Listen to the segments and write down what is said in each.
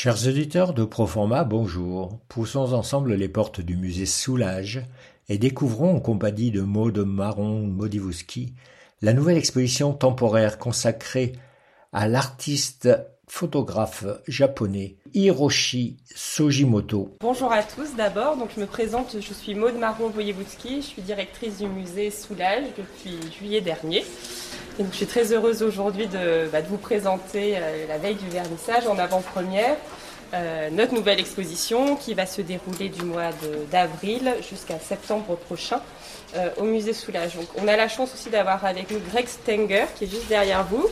Chers auditeurs de Proforma, bonjour. Poussons ensemble les portes du musée Soulages et découvrons en compagnie de Maud Marron-Modivouski la nouvelle exposition temporaire consacrée à l'artiste photographe japonais Hiroshi Sugimoto. Bonjour à tous d'abord, donc je me présente, je suis Maud Marron-Modivouski, je suis directrice du musée Soulages depuis juillet dernier. Et donc, je suis très heureuse aujourd'hui de vous présenter la veille du vernissage en avant-première notre nouvelle exposition qui va se dérouler du mois d'avril jusqu'à septembre prochain au musée Soulages. Donc, on a la chance aussi d'avoir avec nous Greg Stenger qui est juste derrière vous.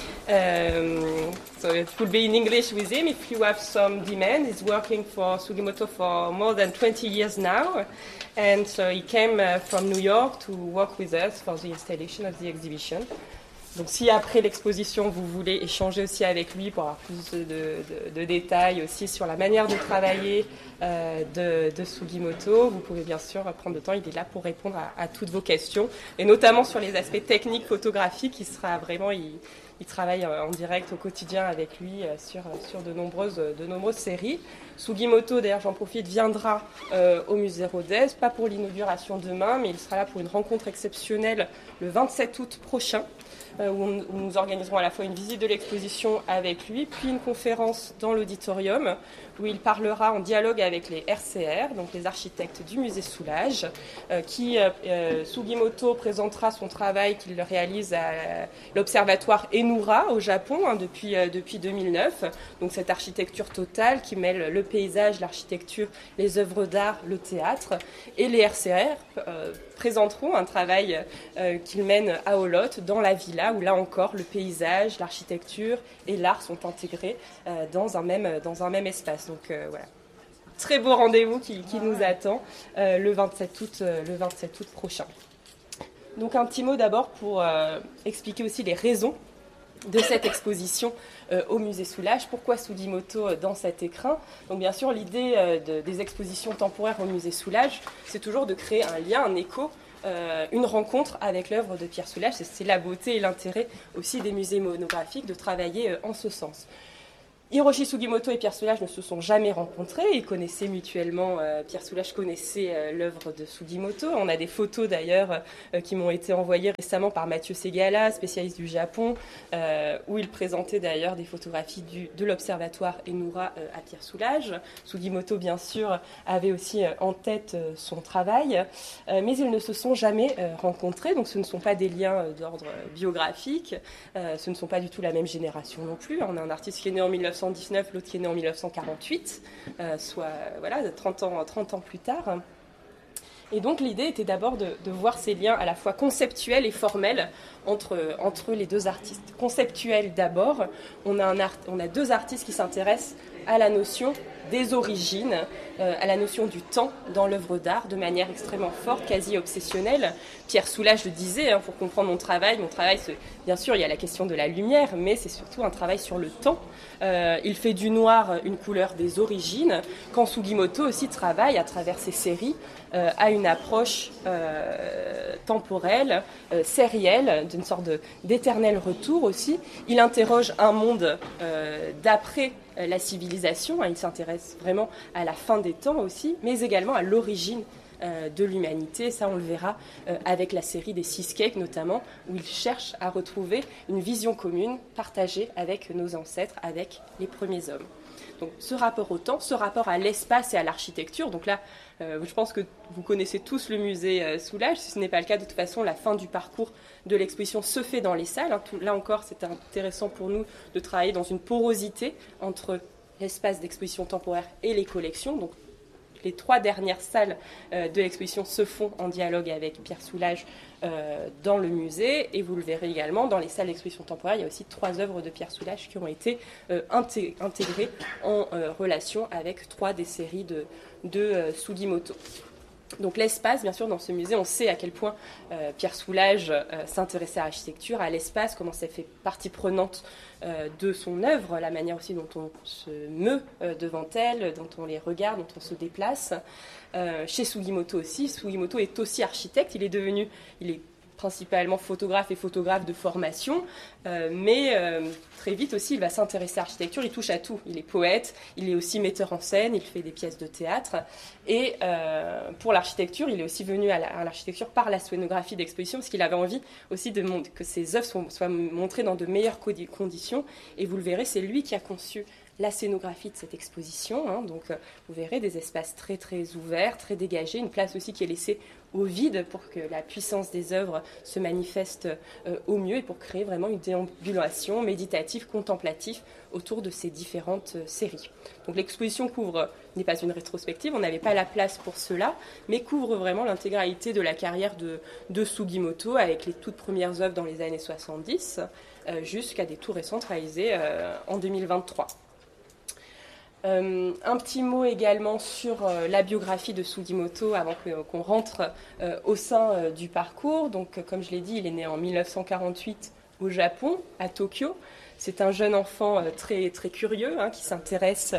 So it will be in English with him if you have some demand. He's working for Sugimoto for more than 20 years now, and so he came from New York to work with us for the installation of the exhibition. Donc si après l'exposition vous voulez échanger aussi avec lui pour avoir plus de détails aussi sur la manière de travailler de Sugimoto, vous pouvez bien sûr prendre le temps, il est là pour répondre à toutes vos questions, et notamment sur les aspects techniques photographiques, il travaille en direct au quotidien avec lui sur de nombreuses séries. Sugimoto, d'ailleurs j'en profite, viendra au musée Rodez, pas pour l'inauguration demain, mais il sera là pour une rencontre exceptionnelle le 27 août prochain, où nous organiserons à la fois une visite de l'exposition avec lui, puis une conférence dans l'auditorium, où il parlera en dialogue avec les RCR, donc les architectes du musée Soulages, Sugimoto présentera son travail qu'il réalise à l'observatoire Enura au Japon depuis 2009, donc cette architecture totale qui mêle le paysage, l'architecture, les œuvres d'art, le théâtre, et les RCR présenteront un travail qu'ils mènent à Olot, dans la villa, où là encore le paysage, l'architecture et l'art sont intégrés dans un même espace. Donc voilà, très beau rendez-vous qui nous attend le 27 août prochain. Donc un petit mot d'abord pour expliquer aussi les raisons de cette exposition au musée Soulages. Pourquoi Sugimoto dans cet écrin? Donc bien sûr, l'idée des expositions temporaires au musée Soulages, c'est toujours de créer un lien, un écho, une rencontre avec l'œuvre de Pierre Soulages. C'est la beauté et l'intérêt aussi des musées monographiques de travailler en ce sens. Hiroshi Sugimoto et Pierre Soulages ne se sont jamais rencontrés, ils connaissaient mutuellement, Pierre Soulages connaissait l'œuvre de Sugimoto. On a des photos d'ailleurs qui m'ont été envoyées récemment par Mathieu Segala, spécialiste du Japon, où il présentait d'ailleurs des photographies de l'observatoire Enura à Pierre Soulages. Sugimoto bien sûr avait aussi en tête son travail, mais ils ne se sont jamais rencontrés, donc ce ne sont pas des liens d'ordre biographique, ce ne sont pas du tout la même génération non plus. On a un artiste qui est né en 1919, l'autre qui est né en 1948, soit voilà, 30 ans plus tard. Et donc l'idée était d'abord de voir ces liens à la fois conceptuels et formels entre les deux artistes. Conceptuel d'abord, on a deux artistes qui s'intéressent à la notion des origines, à la notion du temps dans l'œuvre d'art de manière extrêmement forte, quasi obsessionnelle. Pierre Soulages le disait, pour comprendre mon travail, bien sûr il y a la question de la lumière, mais c'est surtout un travail sur le temps. Il fait du noir une couleur des origines, quand Sugimoto aussi travaille à travers ses séries à une approche temporelle, sérielle, d'une sorte d'éternel retour aussi. Il interroge un monde d'après la civilisation, il s'intéresse vraiment à la fin des temps aussi, mais également à l'origine de l'humanité. Ça, on le verra avec la série des Seascapes notamment, où il cherche à retrouver une vision commune partagée avec nos ancêtres, avec les premiers hommes. Donc ce rapport au temps, ce rapport à l'espace et à l'architecture. Donc là, je pense que vous connaissez tous le musée Soulages. Si ce n'est pas le cas, de toute façon, la fin du parcours de l'exposition se fait dans les salles. Là encore, c'est intéressant pour nous de travailler dans une porosité entre l'espace d'exposition temporaire et les collections. Donc les 3 dernières salles de l'exposition se font en dialogue avec Pierre Soulages dans le musée, et vous le verrez également dans les salles d'exposition temporaire, il y a aussi 3 œuvres de Pierre Soulages qui ont été intégrées en relation avec 3 des séries de Sugimoto. Donc l'espace, bien sûr, dans ce musée, on sait à quel point Pierre Soulages s'intéressait à l'architecture, à l'espace, comment ça fait partie prenante de son œuvre, la manière aussi dont on se meut devant elle, dont on les regarde, dont on se déplace. Chez Sugimoto aussi, Sugimoto est aussi architecte, il est principalement photographe et photographe de formation, mais très vite aussi il va s'intéresser à l'architecture, il touche à tout. Il est poète, il est aussi metteur en scène, il fait des pièces de théâtre. Et pour l'architecture, il est aussi venu à l'architecture par la scénographie d'exposition, parce qu'il avait envie aussi que ses œuvres soient montrées dans de meilleures conditions. Et vous le verrez, c'est lui qui a conçu la scénographie de cette exposition. Hein. Donc vous verrez des espaces très très ouverts, très dégagés, une place aussi qui est laissée au vide pour que la puissance des œuvres se manifeste au mieux et pour créer vraiment une déambulation méditative, contemplative autour de ces différentes séries. Donc l'exposition n'est pas une rétrospective, on n'avait pas la place pour cela, mais couvre vraiment l'intégralité de la carrière de Sugimoto avec les toutes premières œuvres dans les années 70 jusqu'à des tout récentes réalisées en 2023. Un petit mot également sur la biographie de Sugimoto avant qu'on rentre au sein du parcours. Donc, comme je l'ai dit, il est né en 1948 au Japon, à Tokyo. C'est un jeune enfant très, très curieux qui s'intéresse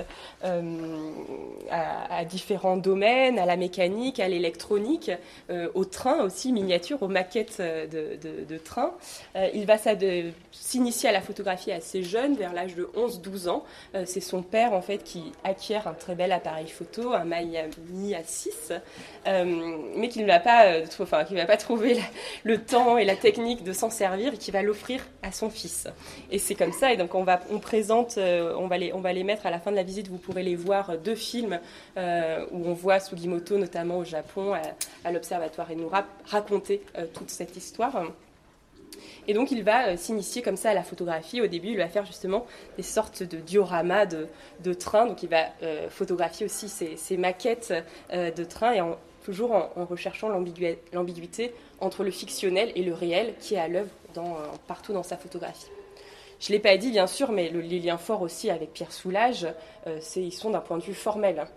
à différents domaines, à la mécanique, à l'électronique, aux trains aussi, miniatures, aux maquettes de trains. Il va s'initier à la photographie assez jeune, vers l'âge de 11-12 ans. C'est son père en fait qui acquiert un très bel appareil photo, un Miami A6, mais qu'il ne va pas trouver le temps et la technique de s'en servir et qui va l'offrir à son fils. Et c'est comme ça, et donc on va les mettre à la fin de la visite, vous pourrez les voir, 2 films où on voit Sugimoto, notamment au Japon, à l'Observatoire Enura, raconter toute cette histoire. Et donc il va s'initier comme ça à la photographie. Au début, il va faire justement des sortes de dioramas de trains, donc il va photographier aussi ces maquettes de trains, et toujours en recherchant l'ambiguïté entre le fictionnel et le réel qui est à l'œuvre partout dans sa photographie. Je ne l'ai pas dit, bien sûr, mais les liens forts aussi avec Pierre Soulages, ils sont d'un point de vue formel.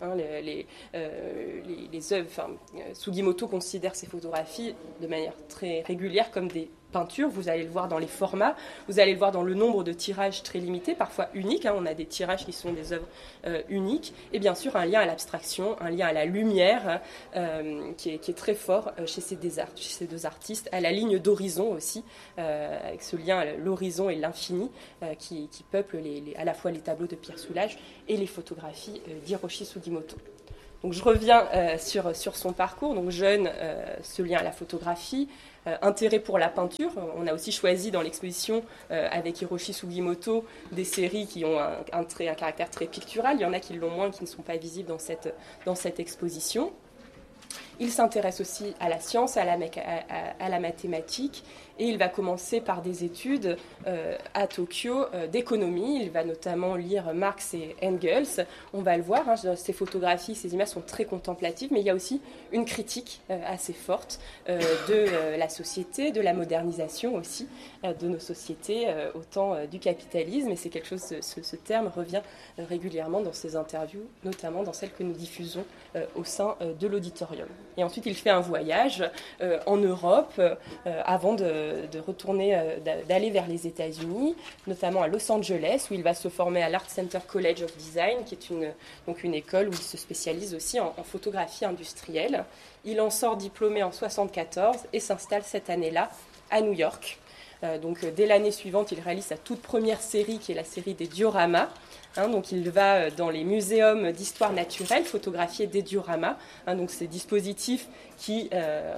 Les œuvres, Sugimoto considère ses photographies de manière très régulière comme des peintures. Vous allez le voir dans les formats, vous allez le voir dans le nombre de tirages très limités, parfois uniques. On a des tirages qui sont des œuvres uniques. Et bien sûr, un lien à l'abstraction, un lien à la lumière qui est très fort chez ces deux artistes, à la ligne d'horizon aussi, avec ce lien à l'horizon et l'infini qui peuplent à la fois les tableaux de Pierre Soulages et les photographies d'Hiroshi Sugimoto. Donc je reviens sur son parcours. Donc jeune, ce lien à la photographie, intérêt pour la peinture. On a aussi choisi dans l'exposition avec Hiroshi Sugimoto des séries qui ont un caractère très pictural. Il y en a qui l'ont moins, qui ne sont pas visibles dans cette exposition. Il s'intéresse aussi à la science, à la mathématique, et il va commencer par des études à Tokyo d'économie. Il va notamment lire Marx et Engels. On va le voir, ces photographies, ces images sont très contemplatives, mais il y a aussi une critique assez forte de la société, de la modernisation aussi, de nos sociétés au temps du capitalisme. Et c'est quelque chose, ce terme revient régulièrement dans ses interviews, notamment dans celles que nous diffusons au sein de l'auditorium. Et ensuite, il fait un voyage en Europe avant de retourner, d'aller vers les États-Unis, notamment à Los Angeles, où il va se former à l'Art Center College of Design, qui est une école où il se spécialise aussi en photographie industrielle. Il en sort diplômé en 1974 et s'installe cette année-là à New York. Donc dès l'année suivante, il réalise sa toute première série, qui est la série des dioramas. Donc il va dans les muséums d'histoire naturelle photographier des dioramas. Donc ces dispositifs qui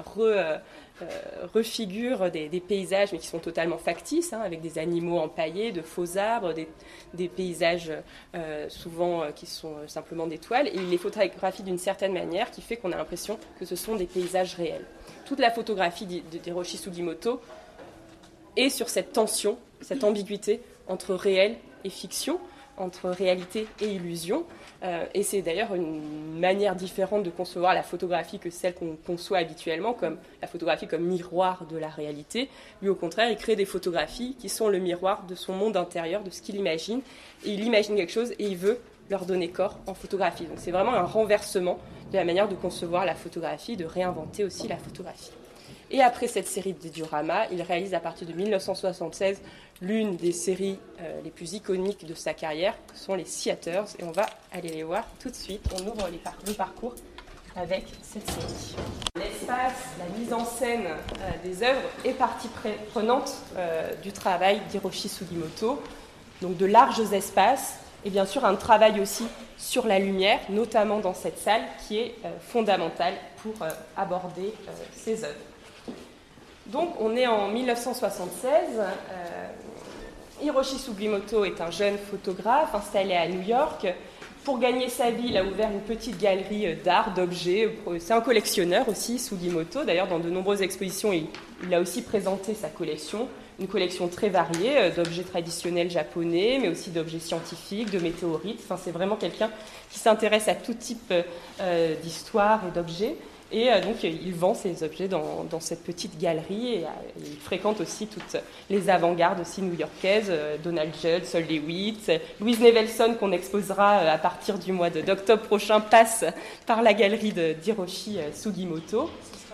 refigurent des paysages, mais qui sont totalement factices, avec des animaux empaillés, de faux arbres, des paysages souvent qui sont simplement des toiles. Et il les photographie d'une certaine manière qui fait qu'on a l'impression que ce sont des paysages réels. Toute la photographie d'Hiroshi Sugimoto est sur cette tension, cette ambiguïté entre réel et fiction, entre réalité et illusion. Et c'est d'ailleurs une manière différente de concevoir la photographie que celle qu'on conçoit habituellement, comme la photographie comme miroir de la réalité. Lui, au contraire, il crée des photographies qui sont le miroir de son monde intérieur, de ce qu'il imagine. Et il imagine quelque chose et il veut leur donner corps en photographie. Donc c'est vraiment un renversement de la manière de concevoir la photographie, de réinventer aussi la photographie. Et après cette série de dioramas, il réalise à partir de 1976 l'une des séries les plus iconiques de sa carrière, ce sont les Theaters, et on va aller les voir tout de suite. On ouvre le parcours avec cette série. L'espace, la mise en scène des œuvres est partie prenante du travail d'Hiroshi Sugimoto. Donc de larges espaces et bien sûr un travail aussi sur la lumière, notamment dans cette salle qui est fondamentale pour aborder ces œuvres. Donc on est en 1976. Hiroshi Sugimoto est un jeune photographe installé à New York. Pour gagner sa vie, il a ouvert une petite galerie d'art, d'objets. C'est un collectionneur aussi, Sugimoto. D'ailleurs, dans de nombreuses expositions, il a aussi présenté sa collection. Une collection très variée d'objets traditionnels japonais, mais aussi d'objets scientifiques, de météorites. Enfin, c'est vraiment quelqu'un qui s'intéresse à tout type d'histoire et d'objets. Et donc, il vend ses objets dans cette petite galerie et il fréquente aussi toutes les avant-gardes aussi new-yorkaises, Donald Judd, Sol Lewitt, Louise Nevelson, qu'on exposera à partir du mois d'octobre prochain, passe par la galerie d'Hiroshi Sugimoto.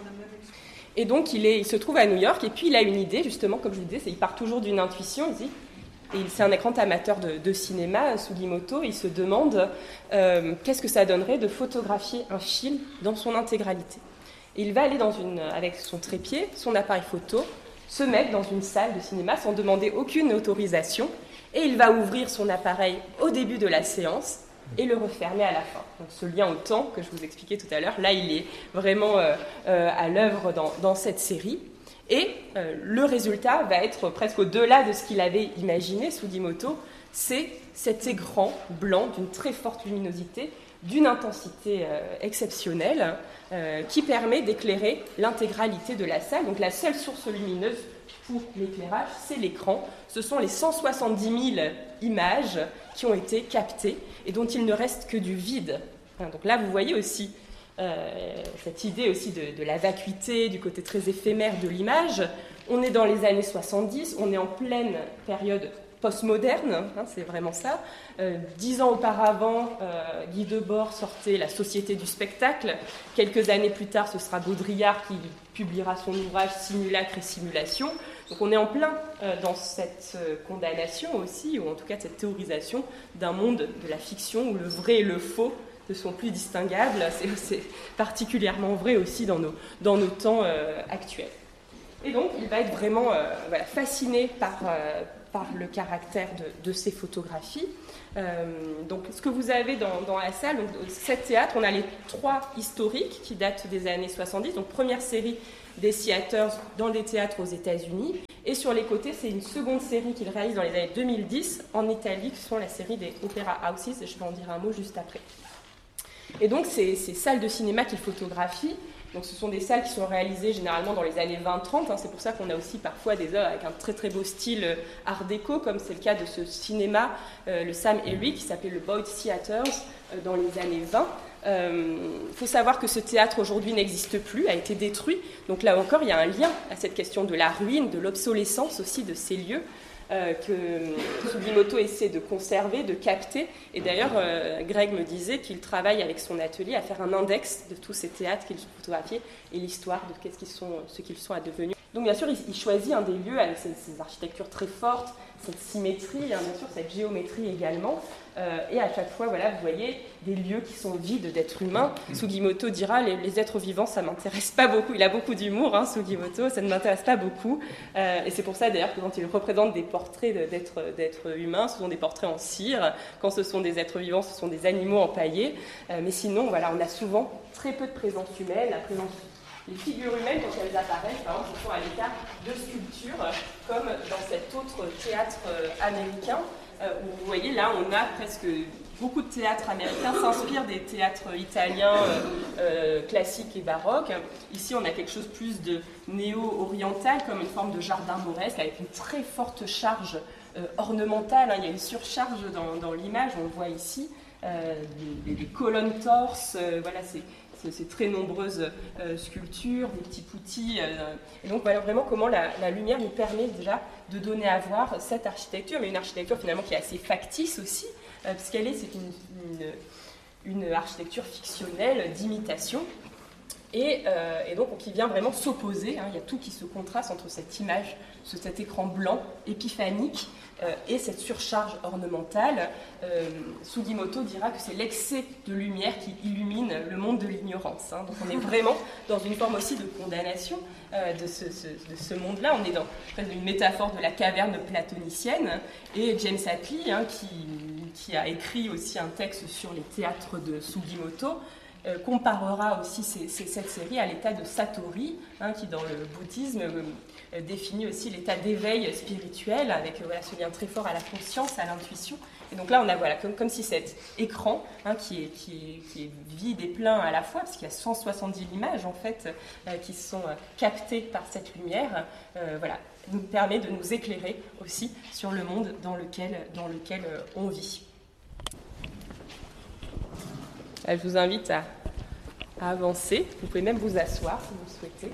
Et donc, il se trouve à New York et puis il a une idée, justement, comme je vous disais, il part toujours d'une intuition, il dit. Et c'est un grand amateur de cinéma, Sugimoto. Il se demande qu'est-ce que ça donnerait de photographier un film dans son intégralité. Et il va aller avec son trépied, son appareil photo, se mettre dans une salle de cinéma sans demander aucune autorisation. Et il va ouvrir son appareil au début de la séance et le refermer à la fin. Donc ce lien au temps que je vous expliquais tout à l'heure, là il est vraiment à l'œuvre dans cette série. Et le résultat va être presque au-delà de ce qu'il avait imaginé, Sugimoto, c'est cet écran blanc d'une très forte luminosité, d'une intensité exceptionnelle, qui permet d'éclairer l'intégralité de la salle. Donc la seule source lumineuse pour l'éclairage, c'est l'écran. Ce sont les 170 000 images qui ont été captées et dont il ne reste que du vide. Donc là, vous voyez aussi cette idée aussi de la vacuité, du côté très éphémère de l'image. On est dans les années 70, on est en pleine période postmoderne, c'est vraiment ça. 10 ans auparavant, Guy Debord sortait La Société du spectacle. Quelques années plus tard, ce sera Baudrillard qui publiera son ouvrage Simulacre et simulation. Donc on est en plein dans cette condamnation aussi, ou en tout cas cette théorisation d'un monde de la fiction où le vrai et le faux ne sont plus distinguables. C'est particulièrement vrai aussi dans nos temps actuels. Et donc, il va être vraiment fasciné par le caractère de ces photographies. Donc, ce que vous avez dans la salle, donc, 7 théâtres, on a les 3 historiques qui datent des années 70. Donc, première série des Theaters dans les théâtres aux États-Unis. Et sur les côtés, c'est une seconde série qu'il réalise dans les années 2010 en Italie, qui sont la série des Opera Houses. Je vais en dire un mot juste après. Et donc, ces salles de cinéma qu'il photographie, donc ce sont des salles qui sont réalisées généralement dans les années 20-30. C'est pour ça qu'on a aussi parfois des œuvres avec un très très beau style art déco, comme c'est le cas de ce cinéma, le Sam Ehrig, qui s'appelait le Boyd Theaters, dans les années 20. Il faut savoir que ce théâtre aujourd'hui n'existe plus, a été détruit. Donc là encore, il y a un lien à cette question de la ruine, de l'obsolescence aussi de ces lieux. Que Sugimoto essaie de conserver, de capter. Et d'ailleurs, Greg me disait qu'il travaille avec son atelier à faire un index de tous ces théâtres qu'ils ont photographiés et l'histoire de ce qu'ils sont devenus. Donc bien sûr, il choisit un des lieux avec ces architectures très fortes, cette symétrie, bien sûr cette géométrie également. Et à chaque fois, voilà, vous voyez des lieux qui sont vides d'êtres humains. Sugimoto dira les êtres vivants, ça ne m'intéresse pas beaucoup. Il a beaucoup d'humour, Sugimoto, ça ne m'intéresse pas beaucoup. Et c'est pour ça d'ailleurs que quand il représente des portraits d'êtres humains, ce sont des portraits en cire. Quand ce sont des êtres vivants, ce sont des animaux empaillés. Mais sinon, voilà, on a souvent très peu de présence humaine. Les figures humaines, quand elles apparaissent, par exemple, sont à l'état de sculptures, comme dans cet autre théâtre américain, où vous voyez, là, on a presque beaucoup de théâtres américains s'inspirent des théâtres italiens classiques et baroques. Ici, on a quelque chose plus de néo-oriental, comme une forme de jardin mauresque, avec une très forte charge ornementale. Il y a une surcharge dans l'image, on le voit ici, des colonnes torses, voilà, ces très nombreuses sculptures, des petits poutis. Et donc voilà vraiment comment la lumière nous permet déjà de donner à voir cette architecture, mais une architecture finalement qui est assez factice aussi, puisqu'elle c'est une architecture fictionnelle d'imitation. Et donc qui vient vraiment s'opposer, il y a tout qui se contraste entre cette image, cet écran blanc épiphanique et cette surcharge ornementale, Sugimoto dira que c'est l'excès de lumière qui illumine le monde de l'ignorance. Hein. Donc on est vraiment dans une forme aussi de condamnation de ce monde-là. On est dans une métaphore de la caverne platonicienne. Et James Attlee, hein, qui a écrit aussi un texte sur les théâtres de Sugimoto, comparera aussi cette série à l'état de Satori, hein, qui dans le bouddhisme définit aussi l'état d'éveil spirituel, avec ce lien très fort à la conscience, à l'intuition. Et donc là, on a comme si cet écran, hein, qui est vide et plein à la fois, parce qu'il y a 170 images en fait qui sont captées par cette lumière, nous permet de nous éclairer aussi sur le monde dans lequel on vit. Je vous invite à avancer. Vous pouvez même vous asseoir si vous le souhaitez.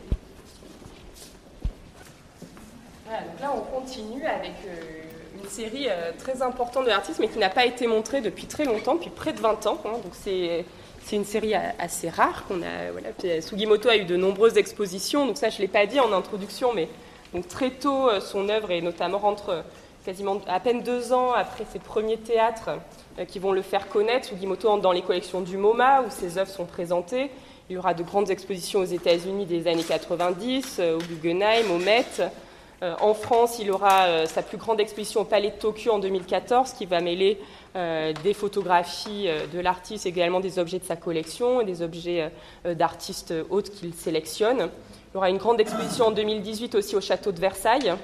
Voilà, donc là, on continue avec une série très importante de l'artiste, mais qui n'a pas été montrée depuis très longtemps, depuis près de 20 ans. Hein, donc c'est une série assez rare qu'on a. Sugimoto a eu de nombreuses expositions. Donc ça, je ne l'ai pas dit en introduction, mais donc très tôt, son œuvre, et notamment rentre quasiment à peine 2 ans après ses premiers théâtres qui vont le faire connaître. Sugimoto entre dans les collections du MoMA, où ses œuvres sont présentées. Il y aura de grandes expositions aux États-Unis des années 90, au Guggenheim, au Met. En France, il aura sa plus grande exposition au Palais de Tokyo en 2014, qui va mêler des photographies de l'artiste, également des objets de sa collection et des objets d'artistes autres qu'il sélectionne. Il y aura une grande exposition en 2018 aussi au château de Versailles.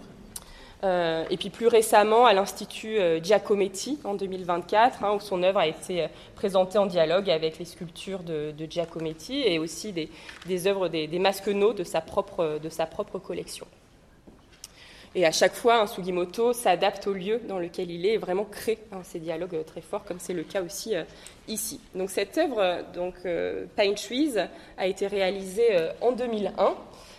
Et puis plus récemment à l'Institut Giacometti en 2024, hein, où son œuvre a été présentée en dialogue avec les sculptures de Giacometti et aussi des œuvres, des masquenaux de sa propre collection. Et à chaque fois, un Sugimoto s'adapte au lieu dans lequel il est et vraiment crée ces dialogues très forts, comme c'est le cas aussi ici. Donc cette œuvre, Pine Trees, a été réalisée en 2001.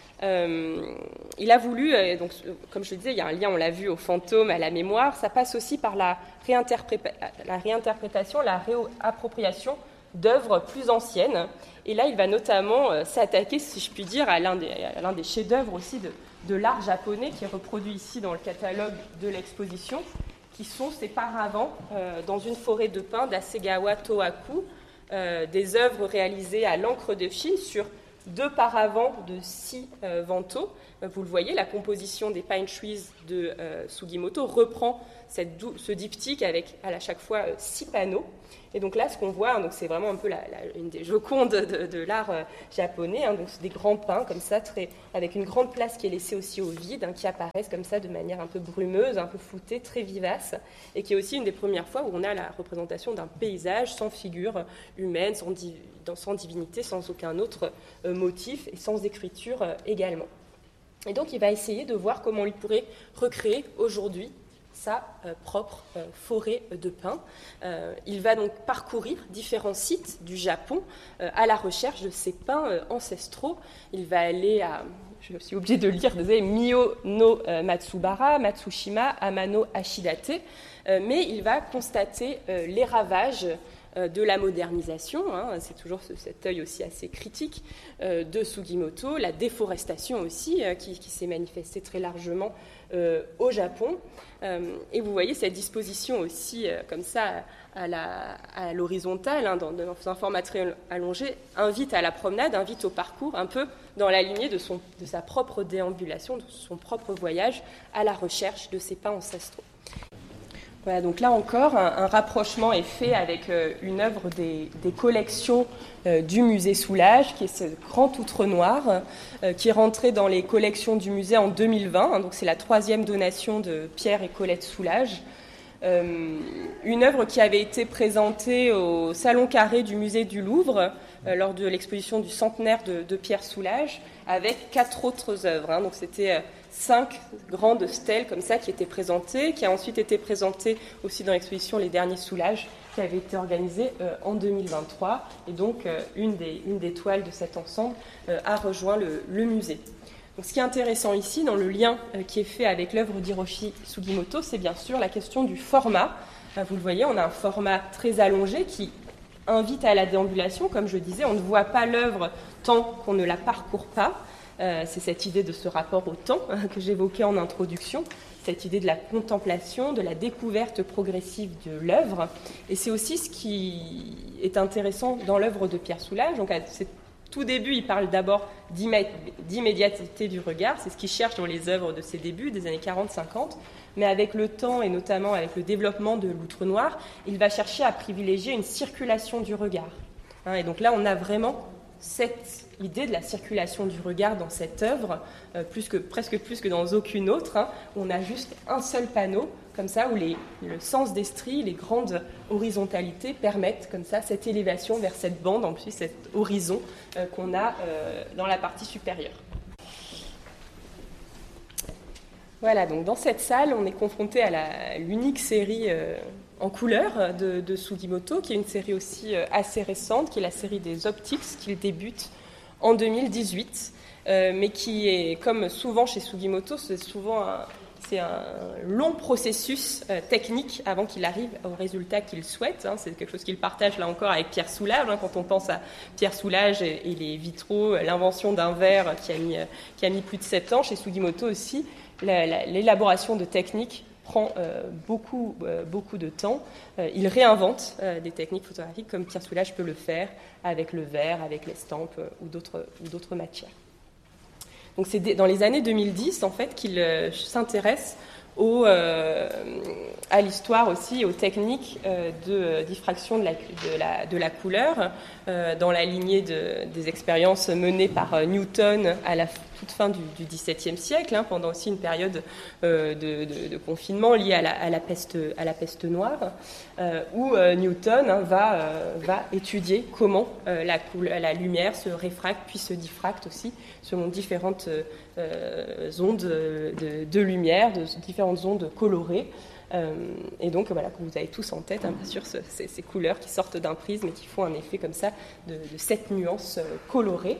Il a voulu, donc, comme je le disais, il y a un lien, on l'a vu, au fantôme, à la mémoire. Ça passe aussi par la réinterprétation, la réappropriation d'œuvres plus anciennes. Et là, il va notamment s'attaquer, si je puis dire, à l'un des chefs-d'œuvre aussi de l'art japonais, qui est reproduit ici dans le catalogue de l'exposition, qui sont ces paravents dans une forêt de pins d'Asegawa Tohaku, des œuvres réalisées à l'encre de Chine sur 2 paravents de 6 vantaux. Vous le voyez, la composition des Pine Trees de Sugimoto reprend ce diptyque avec à chaque fois 6 panneaux. Et donc là, ce qu'on voit, donc c'est vraiment un peu une des jocondes de l'art japonais. Hein, donc c'est des grands pins comme ça, avec une grande place qui est laissée aussi au vide, hein, qui apparaissent comme ça de manière un peu brumeuse, un peu floutée, très vivace, et qui est aussi une des premières fois où on a la représentation d'un paysage sans figure humaine, sans divinité, sans aucun autre motif et sans écriture également. Et donc il va essayer de voir comment il pourrait recréer aujourd'hui sa propre forêt de pins. Il va donc parcourir différents sites du Japon à la recherche de ces pins ancestraux. Il va aller à, je suis obligée de le lire, désolé, Mio no Matsubara, Matsushima, Amano Ashidate, mais il va constater les ravages de la modernisation, hein, c'est toujours cet œil aussi assez critique de Sugimoto, la déforestation aussi qui s'est manifestée très largement au Japon. Et vous voyez cette disposition aussi comme ça à l'horizontale, hein, dans un format très allongé, invite à la promenade, invite au parcours, un peu dans la lignée de sa propre déambulation, de son propre voyage à la recherche de ces pins ancestraux. Voilà, donc là encore, un rapprochement est fait avec une œuvre des collections du musée Soulages, qui est ce grand outre noir, qui est rentré dans les collections du musée en 2020. Hein, donc c'est la 3e donation de Pierre et Colette Soulages. Une œuvre qui avait été présentée au Salon Carré du musée du Louvre lors de l'exposition du centenaire de Pierre Soulages, avec 4 autres œuvres. Hein, donc c'était 5 grandes stèles comme ça qui étaient présentées, qui a ensuite été présentée aussi dans l'exposition Les Derniers Soulages, qui avait été organisée en 2023. Et donc une des toiles de cet ensemble a rejoint le musée. Donc, ce qui est intéressant ici, dans le lien qui est fait avec l'œuvre d'Hiroshi Sugimoto, c'est bien sûr la question du format. Vous le voyez, on a un format très allongé qui invite à la déambulation. Comme je disais, on ne voit pas l'œuvre tant qu'on ne la parcourt pas. C'est cette idée de ce rapport au temps que j'évoquais en introduction, cette idée de la contemplation, de la découverte progressive de l'œuvre. Et c'est aussi ce qui est intéressant dans l'œuvre de Pierre Soulages. Donc, tout début, il parle d'abord d'immédiateté du regard. C'est ce qu'il cherche dans les œuvres de ses débuts, des années 40-50. Mais avec le temps, et notamment avec le développement de l'outre noir, il va chercher à privilégier une circulation du regard. Et donc là, on a vraiment cette idée de la circulation du regard dans cette œuvre, presque plus que dans aucune autre, où on a juste un seul panneau, comme ça, où le sens des stries, les grandes horizontalités permettent comme ça cette élévation vers cette bande, en plus cet horizon qu'on a dans la partie supérieure. Voilà, donc dans cette salle, on est confronté à l'unique série en couleur de Sugimoto, qui est une série aussi assez récente, qui est la série des Optics, qu'il débute en 2018, mais qui est, comme souvent chez Sugimoto, c'est un long processus technique avant qu'il arrive au résultat qu'il souhaite. C'est quelque chose qu'il partage là encore avec Pierre Soulages. Quand on pense à Pierre Soulages et les vitraux, l'invention d'un verre qui a mis plus de 7 ans, chez Sugimoto aussi, l'élaboration de techniques prend beaucoup de temps. Il réinvente des techniques photographiques comme Pierre Soulages peut le faire avec le verre, avec l'estampe ou d'autres matières. Donc c'est dans les années 2010 en fait qu'il s'intéresse à l'histoire aussi, aux techniques de diffraction de la couleur, dans la lignée des expériences menées par Newton à la toute fin du XVIIe siècle, pendant aussi une période de confinement liée à la peste noire, où Newton va étudier comment la lumière se réfracte puis se diffracte aussi selon différentes ondes de lumière, différentes ondes colorées. Et donc voilà, que vous avez tous en tête, bien sûr, ces couleurs qui sortent d'un prisme et qui font un effet comme ça de 7 nuances colorées.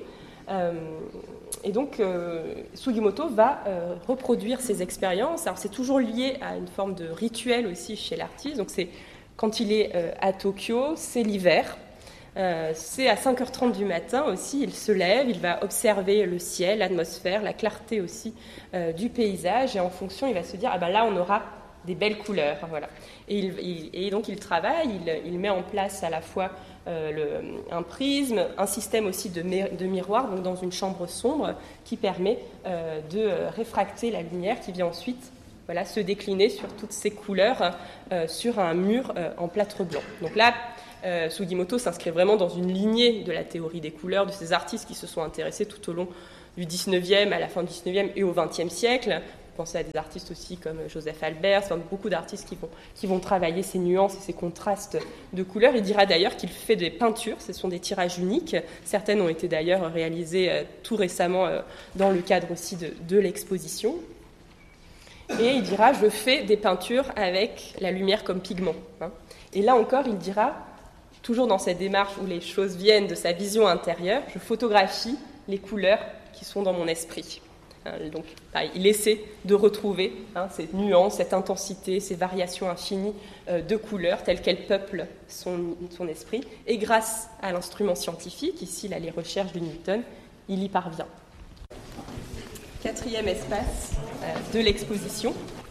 Et donc Sugimoto va reproduire ces expériences. Alors c'est toujours lié à une forme de rituel aussi chez l'artiste. Donc c'est quand il est à Tokyo, c'est l'hiver. C'est à 5h30 du matin aussi, il se lève, il va observer le ciel, l'atmosphère, la clarté aussi du paysage, et en fonction, il va se dire, là, on aura des belles couleurs. Voilà. Et donc, il travaille, il met en place à la fois un prisme, un système aussi de miroir, donc dans une chambre sombre, qui permet de réfracter la lumière qui vient ensuite se décliner sur toutes ces couleurs sur un mur en plâtre blanc. Donc là, Sugimoto s'inscrit vraiment dans une lignée de la théorie des couleurs, de ces artistes qui se sont intéressés tout au long du 19e, à la fin du 19e et au 20e siècle. Pensez à des artistes aussi comme Joseph Albers, beaucoup d'artistes qui vont travailler ces nuances et ces contrastes de couleurs. Il dira d'ailleurs qu'il fait des peintures, ce sont des tirages uniques. Certaines ont été d'ailleurs réalisées tout récemment dans le cadre aussi de l'exposition. Et il dira, je fais des peintures avec la lumière comme pigment. Et là encore, il dira, toujours dans cette démarche où les choses viennent de sa vision intérieure, je photographie les couleurs qui sont dans mon esprit. Donc, il essaie de retrouver cette nuance, cette intensité, ces variations infinies de couleurs telles qu'elles peuplent son esprit. Et grâce à l'instrument scientifique, ici les recherches de Newton, il y parvient. 4e espace de l'exposition.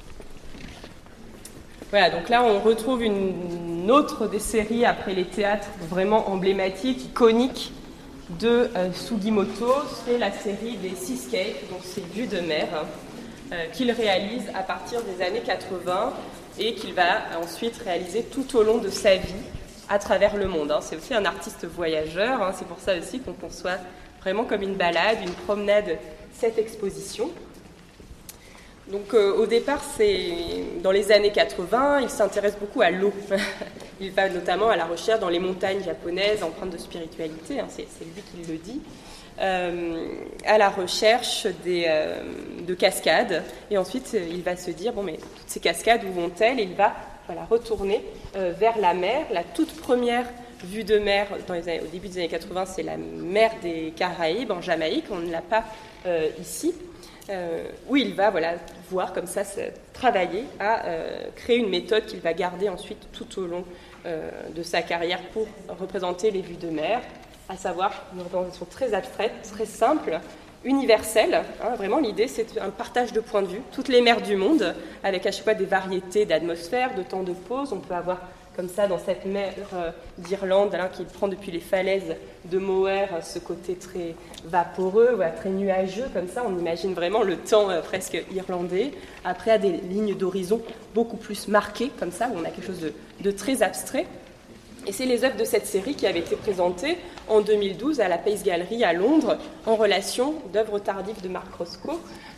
Voilà, donc là on retrouve une autre des séries après les théâtres vraiment emblématiques, iconiques de Sugimoto, c'est la série des Seascapes, donc ces vues de mer, qu'il réalise à partir des années 80 et qu'il va ensuite réaliser tout au long de sa vie à travers le monde. C'est aussi un artiste voyageur, c'est pour ça aussi qu'on conçoit vraiment comme une balade, une promenade, cette exposition. Donc au départ, c'est dans les années 80, il s'intéresse beaucoup à l'eau. Il va notamment à la recherche dans les montagnes japonaises empreintes de spiritualité, c'est lui qui le dit, à la recherche de cascades. Et ensuite, il va se dire, mais toutes ces cascades, où vont-elles? Et il va retourner vers la mer. La toute première vue de mer au début des années 80, c'est la mer des Caraïbes, en Jamaïque. On ne l'a pas ici. Où il va voir comme ça travailler à créer une méthode qu'il va garder ensuite tout au long de sa carrière pour représenter les vues de mer, à savoir une représentation très abstraite, très simple, universelle. Vraiment, l'idée, c'est un partage de points de vue, toutes les mers du monde, avec à chaque fois des variétés d'atmosphère, de temps de pause. On peut avoir, comme ça, dans cette mer d'Irlande, qui prend depuis les falaises de Moher, ce côté très vaporeux, très nuageux, comme ça. On imagine vraiment le temps presque irlandais. Après, à des lignes d'horizon beaucoup plus marquées, comme ça, où on a quelque chose de très abstrait. Et c'est les œuvres de cette série qui avaient été présentées en 2012 à la Pace Gallery à Londres, en relation d'œuvres tardives de Mark Roscoe.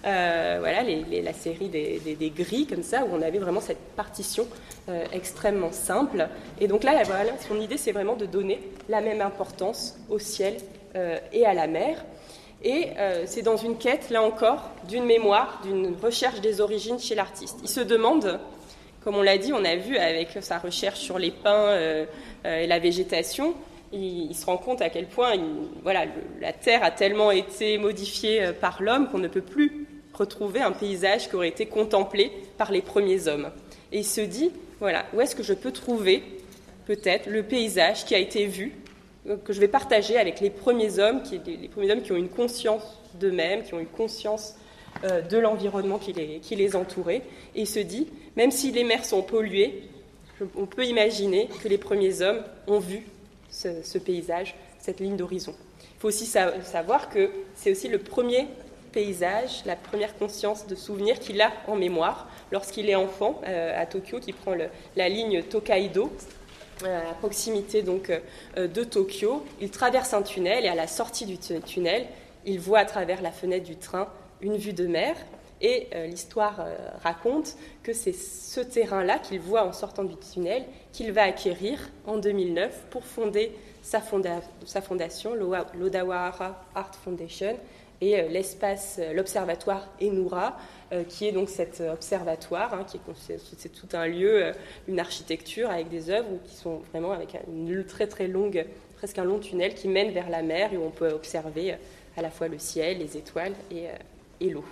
La série des gris, comme ça, où on avait vraiment cette partition extrêmement simple. Et donc là, voilà, son idée, c'est vraiment de donner la même importance au ciel et à la mer. Et c'est dans une quête, là encore, d'une mémoire, d'une recherche des origines chez l'artiste. Il se demande... Comme on l'a dit, on a vu avec sa recherche sur les pins et la végétation, il se rend compte à quel point la Terre a tellement été modifiée par l'homme qu'on ne peut plus retrouver un paysage qui aurait été contemplé par les premiers hommes. Et il se dit, où est-ce que je peux trouver peut-être le paysage qui a été vu, que je vais partager avec les premiers hommes qui ont une conscience d'eux-mêmes, qui ont une conscience de l'environnement qui les entourait. Et il se dit, même si les mers sont polluées, on peut imaginer que les premiers hommes ont vu ce paysage, cette ligne d'horizon. Il faut aussi savoir que c'est aussi le premier paysage, la première conscience de souvenir qu'il a en mémoire lorsqu'il est enfant à Tokyo, qui prend la ligne Tokaido, à proximité donc de Tokyo. Il traverse un tunnel et à la sortie du tunnel, il voit à travers la fenêtre du train une vue de mer, et l'histoire raconte que c'est ce terrain-là qu'il voit en sortant du tunnel qu'il va acquérir en 2009 pour fonder sa fondation, l'Odawara Art Foundation, et l'observatoire Enura, qui est donc cet observatoire, c'est tout un lieu, une architecture avec des œuvres qui sont vraiment avec une très très longue, presque un long tunnel qui mène vers la mer, et où on peut observer à la fois le ciel, les étoiles et l'eau.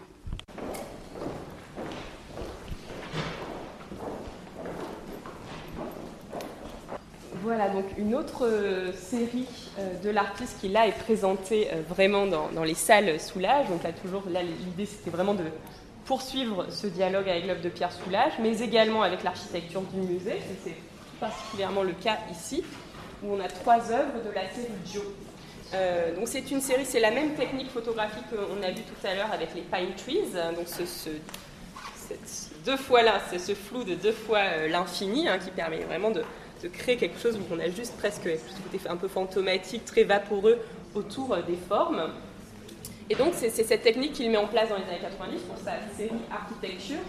Voilà donc une autre série de l'artiste qui là est présentée vraiment dans les salles Soulages. Donc là l'idée c'était vraiment de poursuivre ce dialogue avec l'œuvre de Pierre Soulages, mais également avec l'architecture du musée. C'est particulièrement le cas ici, où on a 3 œuvres de la série Joe. Donc c'est une série, c'est la même technique photographique qu'on a vu tout à l'heure avec les Pine Trees. Donc deux fois là, c'est ce flou de 2 fois l'infini, qui permet vraiment de créer quelque chose où on a juste presque ce côté un peu fantomatique, très vaporeux autour des formes. Et donc c'est cette technique qu'il met en place dans les années 90 pour sa série Architecture,